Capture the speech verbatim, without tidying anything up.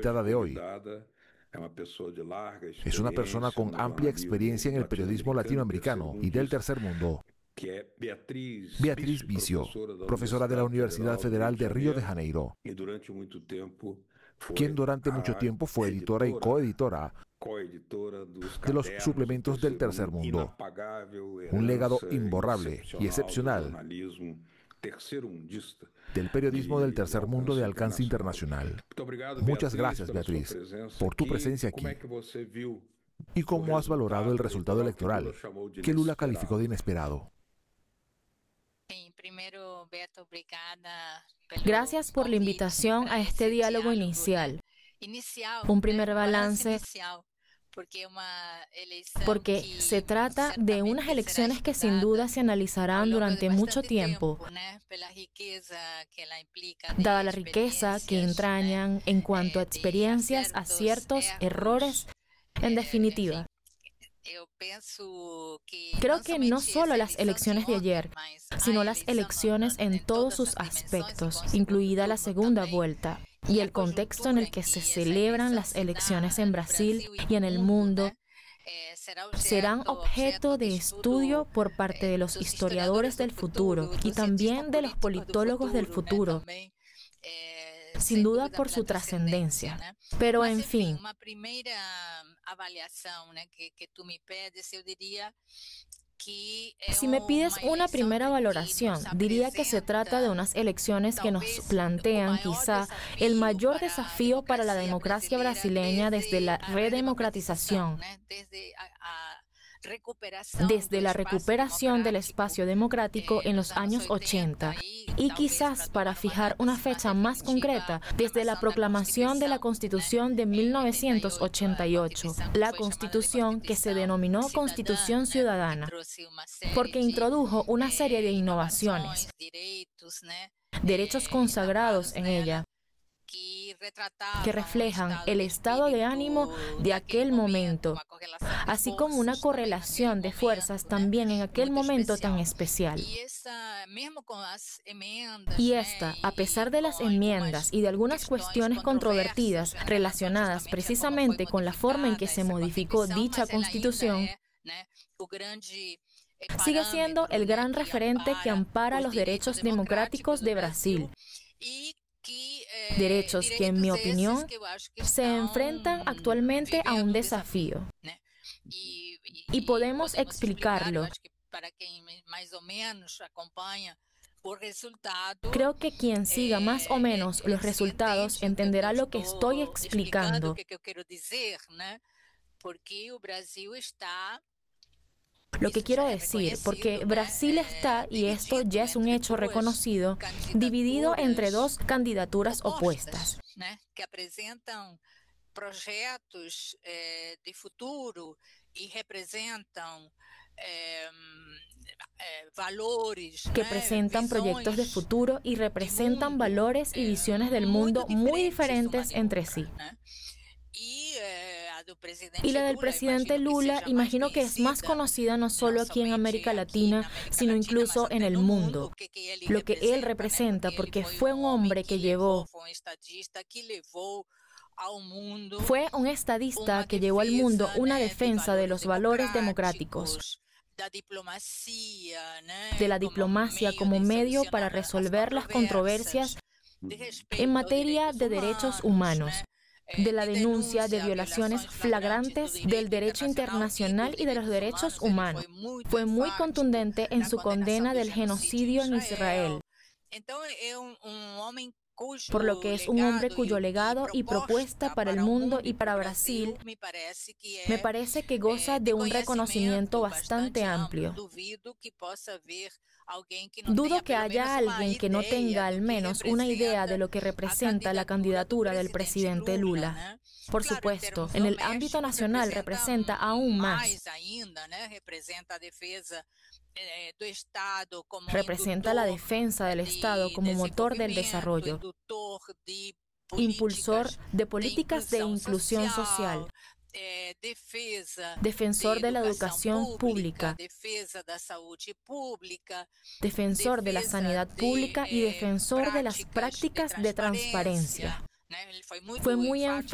invitada de hoy. Es una persona con amplia experiencia en el periodismo latinoamericano y del tercer mundo. Beatriz Vicio, profesora de la Universidad Federal de Río de Janeiro, quien durante mucho tiempo fue editora y coeditora de los suplementos del tercer mundo. Un legado imborrable y excepcional del periodismo del tercer mundo de alcance internacional. Muchas gracias, Beatriz, por tu presencia aquí. ¿Y cómo has valorado el resultado electoral que Lula calificó de inesperado? Gracias por la invitación a este diálogo inicial. Un primer balance, porque se trata de unas elecciones que sin duda se analizarán durante mucho tiempo, dada la riqueza que entrañan en cuanto a experiencias, aciertos, errores, en definitiva. Creo que no solo las elecciones de ayer, sino las elecciones en todos sus aspectos, incluida la segunda vuelta, y el contexto en el que se celebran las elecciones en Brasil y en el mundo, serán objeto de estudio por parte de los historiadores del futuro y también de los politólogos del futuro, sin duda por su trascendencia. Pero en fin, si me pides una primera valoración, diría que se trata de unas elecciones que nos plantean quizá el mayor desafío para la democracia brasileña desde la redemocratización, desde la recuperación del espacio democrático en los años ochenta, y quizás para fijar una fecha más concreta, desde la proclamación de la Constitución de mil novecientos ochenta y ocho, la Constitución que se denominó Constitución Ciudadana, porque introdujo una serie de innovaciones, derechos consagrados en ella, que reflejan el estado de ánimo de aquel momento, así como una correlación de fuerzas también en aquel momento tan especial. Y esta, a pesar de las enmiendas y de algunas cuestiones controvertidas relacionadas precisamente con la forma en que se modificó dicha Constitución, sigue siendo el gran referente que ampara los derechos democráticos de Brasil. Derechos que, en mi opinión, se enfrentan actualmente a un desafío. Y podemos explicarlo. Creo que quien siga más o menos los resultados entenderá lo que estoy explicando. Lo que quiero decir, porque Brasil está, y esto ya es un hecho reconocido, dividido entre dos candidaturas opuestas, que presentan proyectos de futuro y representan valores, que presentan proyectos de futuro y representan valores y visiones del mundo muy diferentes entre sí. Y la del presidente Lula, imagino que es más conocida no solo aquí en América Latina, sino incluso en el mundo. Lo que él representa, porque fue un hombre que llevó, fue un estadista que llevó al mundo una defensa de los valores democráticos, de la diplomacia como medio para resolver las controversias en materia de derechos humanos, de la denuncia de violaciones flagrantes del derecho internacional y de los derechos humanos. Fue muy contundente en su condena del genocidio en Israel, por lo que es un hombre cuyo legado y propuesta para el mundo y para Brasil me parece que goza de un reconocimiento bastante amplio. Dudo que haya alguien que no tenga al menos una idea de lo que representa la candidatura del presidente Lula. Por supuesto, en el ámbito nacional representa aún más. Representa la defensa del Estado como motor del desarrollo, impulsor de políticas de inclusión social, defensor de la educación pública, defensor de la sanidad pública y defensor de las prácticas de transparencia. Fue muy enfático